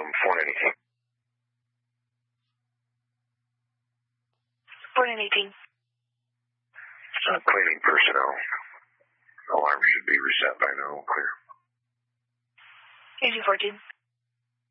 418. 418. Cleaning personnel. Alarm should be reset by now. Clear. 1814.